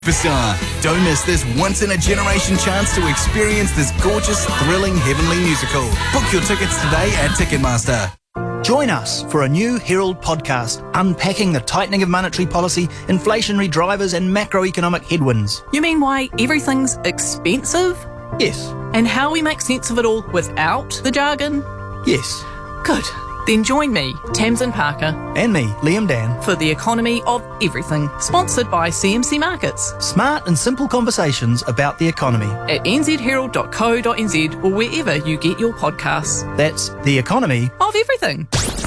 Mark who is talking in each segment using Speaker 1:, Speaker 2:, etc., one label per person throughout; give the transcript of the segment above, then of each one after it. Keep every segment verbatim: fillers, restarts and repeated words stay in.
Speaker 1: Superstar. Don't miss this once-in-a-generation chance to experience this gorgeous, thrilling, heavenly musical. Book your tickets today at Ticketmaster.
Speaker 2: Join us for a new Herald podcast unpacking the tightening of monetary policy, inflationary drivers and macroeconomic headwinds.
Speaker 3: You mean why everything's expensive?
Speaker 2: Yes.
Speaker 3: And how we make sense of it all without the jargon?
Speaker 2: Yes.
Speaker 3: Good. Then join me, Tamsin Parker.
Speaker 2: And me, Liam Dan.
Speaker 3: For The Economy of Everything, sponsored by C M C Markets.
Speaker 2: Smart and simple conversations about the economy.
Speaker 3: At n z herald dot co dot n z or wherever you get your podcasts.
Speaker 2: That's The Economy
Speaker 3: of Everything.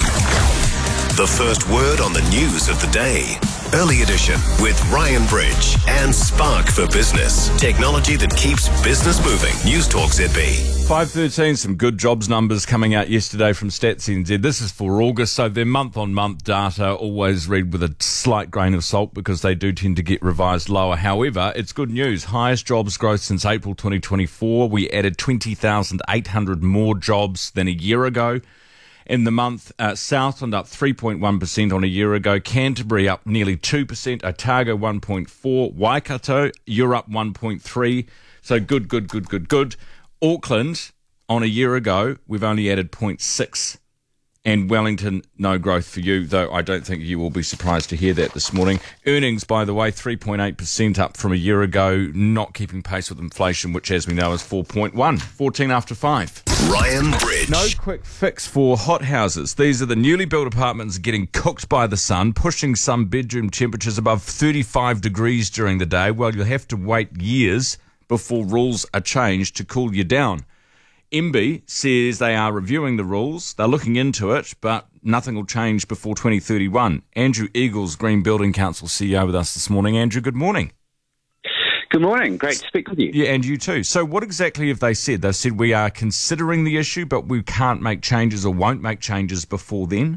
Speaker 4: The first word on the news of the day. Early edition with Ryan Bridge and Spark for Business. Technology that keeps business moving. News Talk Z B.
Speaker 5: five thirteen, some good jobs numbers coming out yesterday from Stats N Z. This is for August, so their month-on-month data always read with a slight grain of salt because they do tend to get revised lower. However, it's good news. Highest jobs growth since April twenty twenty-four. We added twenty thousand eight hundred more jobs than a year ago. In the month, uh, Southland up three point one percent on a year ago, Canterbury up nearly two percent, Otago one point four, Waikato, you're up one point three, so good, good, good, good, good. Auckland, on a year ago, we've only added zero point six, and Wellington, no growth for you, though I don't think you will be surprised to hear that this morning. Earnings, by the way, three point eight percent up from a year ago, not keeping pace with inflation, which, as we know, is four point one, fourteen after five.
Speaker 4: Ryan Bridge.
Speaker 5: No quick fix for hot houses. These are the newly built apartments getting cooked by the sun, pushing some bedroom temperatures above thirty-five degrees during the day. Well, you'll have to wait years before rules are changed to cool you down. M B says they are reviewing the rules, they're looking into it, but nothing will change before twenty thirty-one. Andrew Eagles, Green Building Council C E O, with us this morning. Andrew, good morning.
Speaker 6: Good morning. Great to speak with you.
Speaker 5: Yeah, and you too. So what exactly have they said? They've said we are considering the issue, but we can't make changes or won't make changes before then?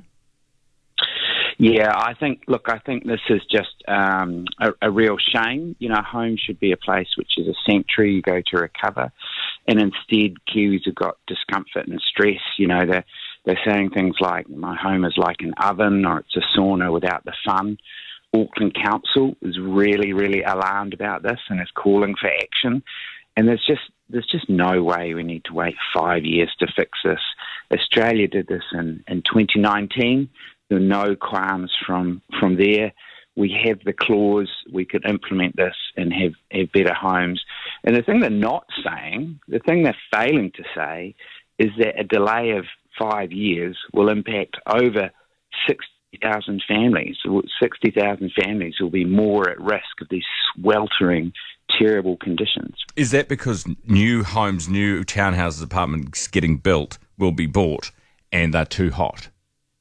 Speaker 6: Yeah, I think, look, I think this is just um, a, a real shame. You know, home should be a place which is a sanctuary you go to recover. And instead, Kiwis have got discomfort and stress. You know, they're, they're saying things like, my home is like an oven or it's a sauna without the fun. Auckland Council is really, really alarmed about this and is calling for action. And there's just there's just no way we need to wait five years to fix this. Australia did this in, in twenty nineteen. There were no qualms from, from there. We have the clause. We could implement this and have, have better homes. And the thing they're not saying, the thing they're failing to say, is that a delay of five years will impact over sixty thousand families. sixty thousand families will be more at risk of these sweltering, terrible conditions.
Speaker 5: Is that because new homes, new townhouses, apartments getting built will be bought and they're too hot?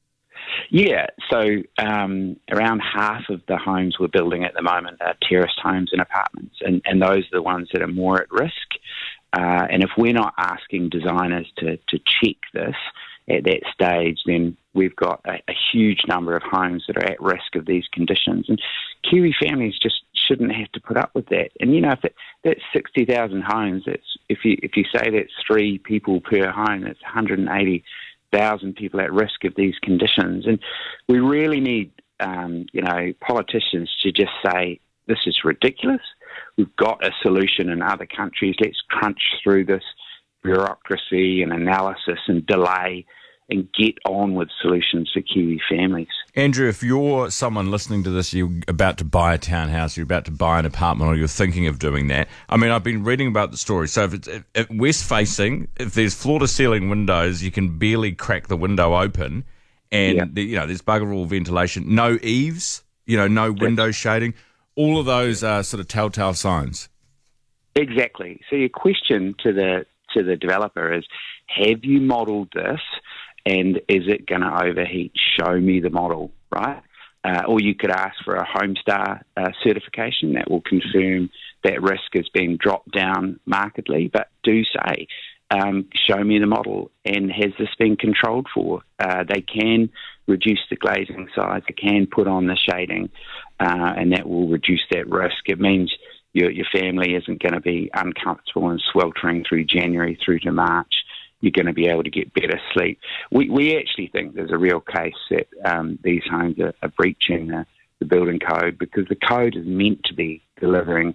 Speaker 6: Yeah, so um, around half of the homes we're building at the moment are terraced homes and apartments, and, and those are the ones that are more at risk. Uh, and if we're not asking designers to, to check this at that stage, then we've got a, a huge number of homes that are at risk of these conditions. And Kiwi families just shouldn't have to put up with that. And, you know, if it, that's sixty thousand homes, that's, if you if you say that's three people per home, that's one hundred eighty thousand people at risk of these conditions. And we really need, um, you know, politicians to just say, this is ridiculous. We've got a solution in other countries. Let's crunch through this bureaucracy and analysis and delay and get on with solutions for Kiwi families.
Speaker 5: Andrew, if you're someone listening to this, you're about to buy a townhouse, you're about to buy an apartment, or you're thinking of doing that. I mean, I've been reading about the story. So if it's if, if west-facing, if there's floor-to-ceiling windows, you can barely crack the window open, and
Speaker 6: Yep.
Speaker 5: the, you know there's bugger all ventilation, no eaves, you know, no window shading. All of those are sort of telltale signs.
Speaker 6: Exactly. So your question to the to the developer is, have you modelled this? And is it going to overheat? Show me the model, right? Uh, or you could ask for a Homestar uh, certification that will confirm that risk has been dropped down markedly. But do say, um, show me the model, and has this been controlled for? Uh, they can reduce the glazing size, they can put on the shading, uh, and that will reduce that risk. It means your, your family isn't going to be uncomfortable and sweltering through January through to March. You're going to be able to get better sleep. We we actually think there's a real case that um, these homes are, are breaching the, the building code, because the code is meant to be delivering